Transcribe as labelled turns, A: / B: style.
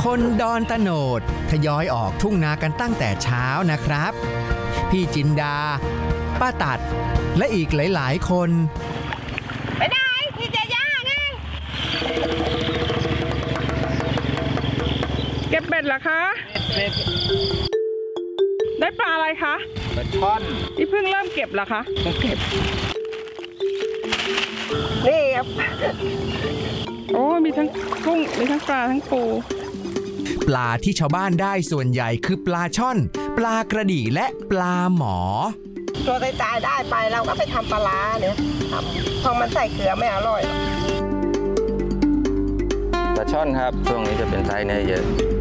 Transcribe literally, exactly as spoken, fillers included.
A: คนดอนตะโนดทยอยออกทุ่งนากันตั้งแต่เช้านะครับพี่จินดาป้าตัดและอีกหลายๆคน
B: ไปไหนที่จะย่าไงเก็บเบ็ดเหรอคะเบ็ดได้ปลาอะไรคะปลาช่อนที่เพิ่งเริ่มเก็บเหรอคะเก็บนี่ครับโอ้มีทั้งกุ้งมีทั้งปลาทั้งปู
A: ปลาที่ชาวบ้านได้ส่วนใหญ่คือปลาช่อนปลากระดี่และปลาหมอ
B: ตัวตายได้ไปเราก็ไปทำปลาร้าเนี่ยทำพอมันใส่เกลือไม่อร่อย
C: ปลาช่อนครับช่วงนี้จะเป็นไซส์เนื้อเยอะ